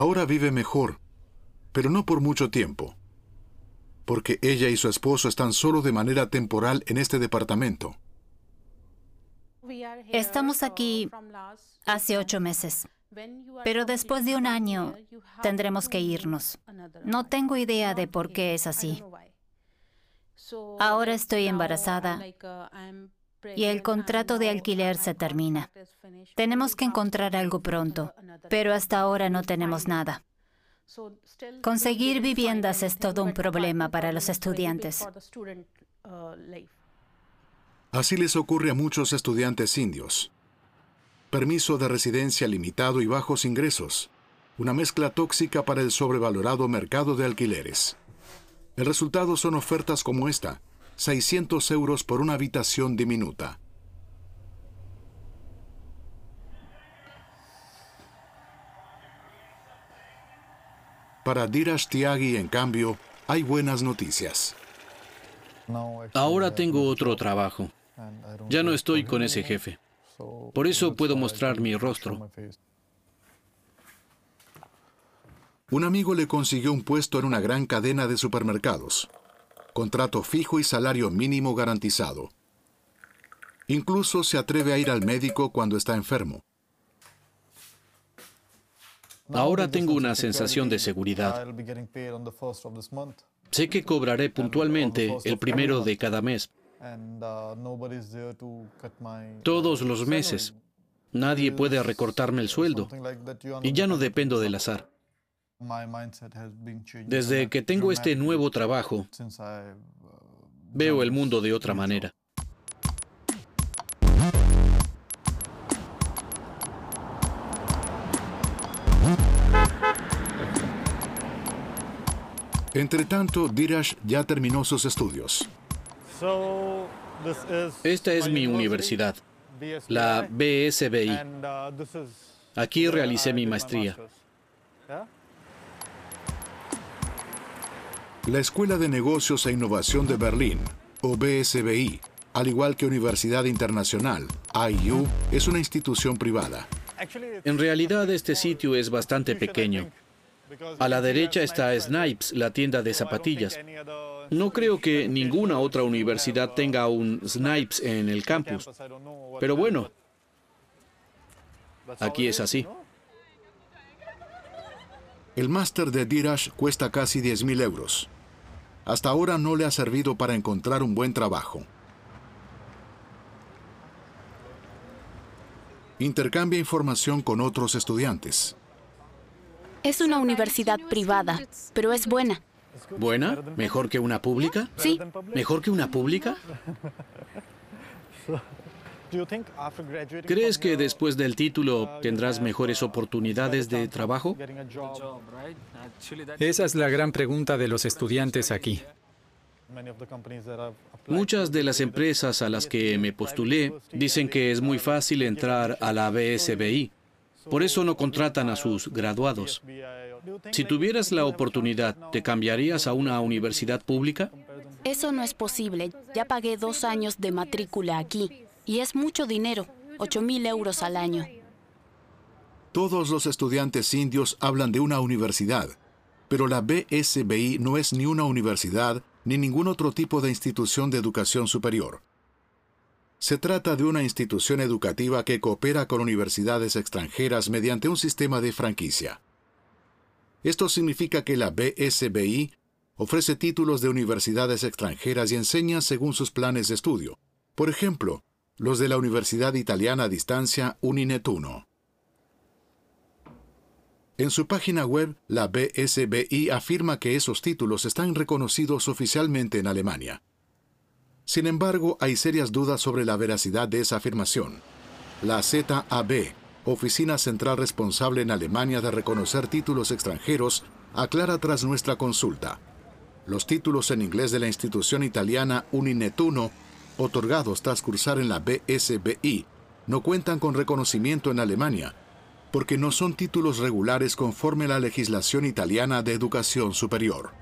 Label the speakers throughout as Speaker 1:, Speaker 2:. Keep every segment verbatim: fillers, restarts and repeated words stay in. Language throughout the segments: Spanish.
Speaker 1: Ahora vive mejor, pero no por mucho tiempo, porque ella y su esposo están solo de manera temporal en este departamento.
Speaker 2: Estamos aquí hace ocho meses, pero después de un año tendremos que irnos. No tengo idea de por qué es así. Ahora estoy embarazada y el contrato de alquiler se termina. Tenemos que encontrar algo pronto, pero hasta ahora no tenemos nada. Conseguir viviendas es todo un problema para los estudiantes.
Speaker 1: Así les ocurre a muchos estudiantes indios. Permiso de residencia limitado y bajos ingresos. Una mezcla tóxica para el sobrevalorado mercado de alquileres. El resultado son ofertas como esta, seiscientos euros por una habitación diminuta. Para Dheeraj Tyagi, en cambio, hay buenas noticias.
Speaker 3: Ahora tengo otro trabajo. Ya no estoy con ese jefe. Por eso puedo mostrar mi rostro.
Speaker 1: Un amigo le consiguió un puesto en una gran cadena de supermercados. Contrato fijo y salario mínimo garantizado. Incluso se atreve a ir al médico cuando está enfermo.
Speaker 3: Ahora tengo una sensación de seguridad. Sé que cobraré puntualmente el primero de cada mes. Todos los meses. Nadie puede recortarme el sueldo. Y ya no dependo del azar. Desde que tengo este nuevo trabajo, veo el mundo de otra manera.
Speaker 1: Entretanto, Dheeraj ya terminó sus estudios.
Speaker 3: Esta es mi universidad, la B S B I. Aquí realicé mi maestría.
Speaker 1: La Escuela de Negocios e Innovación de Berlín, o B S B I, al igual que Universidad Internacional, I U, es una institución privada.
Speaker 3: En realidad, este sitio es bastante pequeño. A la derecha está Snipes, la tienda de zapatillas. No creo que ninguna otra universidad tenga un Snipes en el campus. Pero bueno, aquí es así.
Speaker 1: El máster de Dheeraj cuesta casi diez mil euros. Hasta ahora no le ha servido para encontrar un buen trabajo. Intercambia información con otros estudiantes.
Speaker 4: Es una universidad privada, pero es buena.
Speaker 3: ¿Buena? ¿Mejor que una pública?
Speaker 4: Sí.
Speaker 3: ¿Mejor que una pública? ¿Crees que después del título tendrás mejores oportunidades de trabajo?
Speaker 5: Esa es la gran pregunta de los estudiantes aquí.
Speaker 3: Muchas de las empresas a las que me postulé dicen que es muy fácil entrar a la B S B I. Por eso no contratan a sus graduados. Si tuvieras la oportunidad, ¿te cambiarías a una universidad pública?
Speaker 4: Eso no es posible. Ya pagué dos años de matrícula aquí. Y es mucho dinero, ocho mil euros al año.
Speaker 1: Todos los estudiantes indios hablan de una universidad, pero la B S B I no es ni una universidad ni ningún otro tipo de institución de educación superior. Se trata de una institución educativa que coopera con universidades extranjeras mediante un sistema de franquicia. Esto significa que la B S B I ofrece títulos de universidades extranjeras y enseña según sus planes de estudio. Por ejemplo, los de la Universidad Italiana a Distancia Uninetuno. En su página web, la B S B I afirma que esos títulos están reconocidos oficialmente en Alemania. Sin embargo, hay serias dudas sobre la veracidad de esa afirmación. La Z A B, Oficina Central responsable en Alemania de reconocer títulos extranjeros, aclara tras nuestra consulta. Los títulos en inglés de la institución italiana Uninetuno, otorgados tras cursar en la B S B I, no cuentan con reconocimiento en Alemania, porque no son títulos regulares conforme a la legislación italiana de educación superior.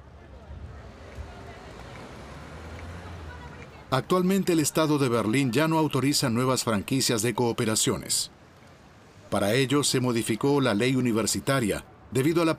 Speaker 1: Actualmente el Estado de Berlín ya no autoriza nuevas franquicias de cooperaciones. Para ello se modificó la ley universitaria Debido a la